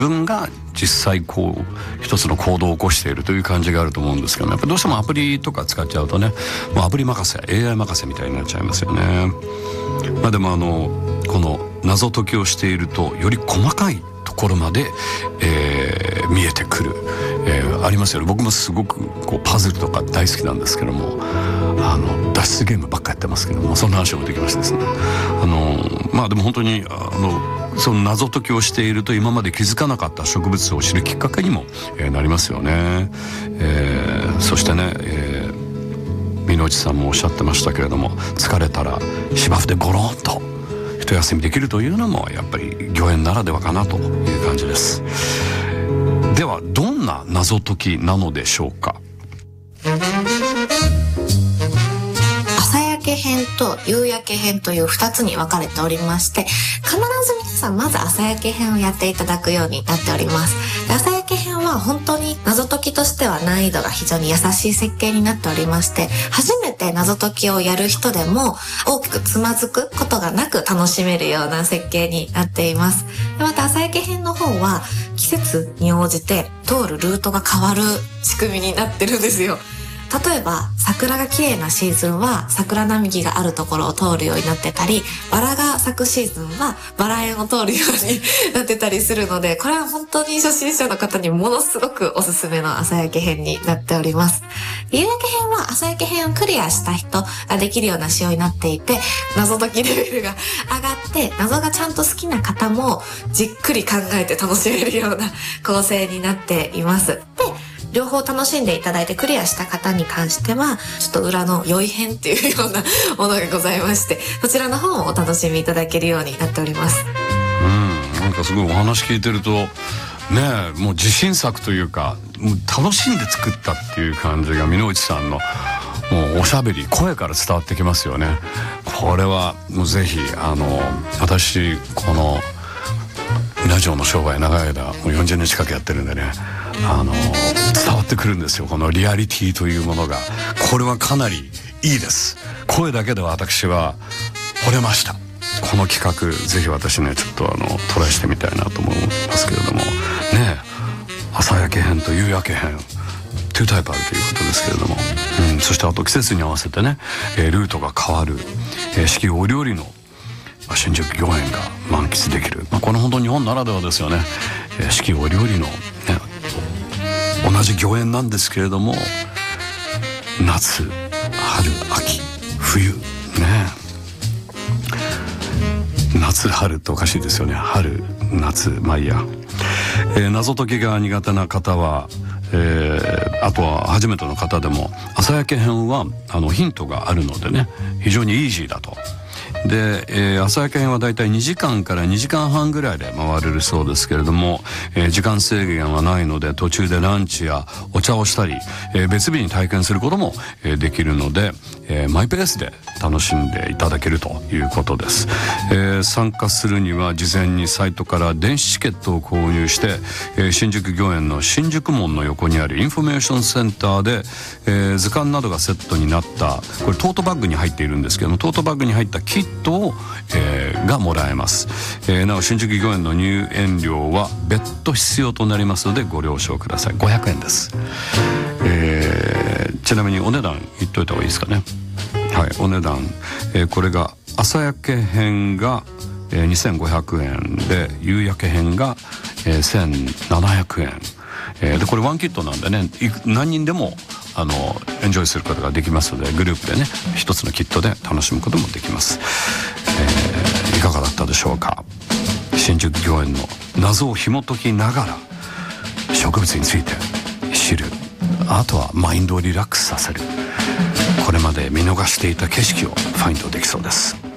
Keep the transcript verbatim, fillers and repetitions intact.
自分が実際こう一つの行動を起こしているという感じがあると思うんですけども、やっぱどうしてもアプリとか使っちゃうとね、もうアプリ任せ エーアイ 任せみたいになっちゃいますよね。まあでもあのこの謎解きをしているとより細かいところまで、えー、見えてくる、えー、ありますよね。僕もすごくこうパズルとか大好きなんですけども、あの脱出ゲームばっかやってますけども、そんな話もできましてですね、あのまあでも本当にあのその謎解きをしていると今まで気づかなかった植物を知るきっかけにも、えー、なりますよね。えー、そしてね、えー、美濃内さんもおっしゃってましたけれども、疲れたら芝生でゴロンと一休みできるというのもやっぱり御苑ならではかなという感じです。ではどんな謎解きなのでしょうか。 朝焼け編と夕焼け編というふたつに分かれておりまして、必ず皆さんまず朝焼け編をやっていただくようになっております。で、朝焼け編は本当に謎解きとしては難易度が非常に優しい設計になっておりまして、初めて謎解きをやる人でも大きくつまずくことがなく楽しめるような設計になっています。で、また朝焼け編の方は季節に応じて通るルートが変わる仕組みになってるんですよ。例えば桜が綺麗なシーズンは桜並木があるところを通るようになってたり、バラが咲くシーズンはバラ園を通るようになってたりするので、これは本当に初心者の方にものすごくおすすめの朝焼け編になっております。夕焼け編は朝焼け編をクリアした人ができるような仕様になっていて、謎解きレベルが上がって謎がちゃんと好きな方もじっくり考えて楽しめるような構成になっています。で、両方楽しんでいただいてクリアした方に関してはちょっと裏の良い編っていうようなものがございまして、そちらの方もお楽しみいただけるようになっております。 うん、なんかすごいお話聞いてるとね、もう自信作というか、もう楽しんで作ったっていう感じが美濃内さんのもうおしゃべり声から伝わってきますよね。これはもうぜひあの私このラジオの商売長い間もうよんじゅうねん近くやってるんでね、あの伝わってくるんですよ、このリアリティというものが。これはかなりいいです。声だけでは私は惚れました。この企画ぜひ私ねちょっとあのトライしてみたいなと思いますけれどもね、朝焼け編と夕焼け編というタイプあるということですけれども、うん、そしてあと季節に合わせてね、えー、ルートが変わる、えー、四季折々の新宿御苑が満喫できる、まあ、この本当日本ならではですよね。えー、四季折々の、ね、同じ御苑なんですけれども、夏、春、秋、冬ね、夏春っておかしいですよね。春、夏、まあいいや、えー、謎解きが苦手な方は、えー、あとは初めての方でも朝焼け編はあのヒントがあるのでね、非常にイージーだと。で、えー、朝焼け編はだいたいにじかんからにじかんはんぐらいで回れるそうですけれども、えー、時間制限はないので途中でランチやお茶をしたり、えー、別日に体験することも、えー、できるので、えー、マイペースで楽しんでいただけるということです。えー、参加するには事前にサイトから電子チケットを購入して、えー、新宿御苑の新宿門の横にあるインフォメーションセンターで、えー、図鑑などがセットになったこれトートバッグに入っているんですけども、トートバッグに入ったキットを、えー、がもらえます。えー、なお新宿御苑の入園料は別途必要となりますのでご了承ください。ごひゃくえんです。えー、ちなみにお値段言っといた方がいいですかね。はい、お値段、えー、これが朝焼け編が、えー、にせんごひゃくえんで、夕焼け編が、えー、せんななひゃくえん、えー、でこれワンキットなんでね、何人でもあのエンジョイすることができますので、グループでね一つのキットで楽しむこともできます。えー、いかがだったでしょうか。新宿御苑の謎を紐解きながら植物について知る、あとはマインドをリラックスさせる、これまで見逃していた景色をファインドできそうです。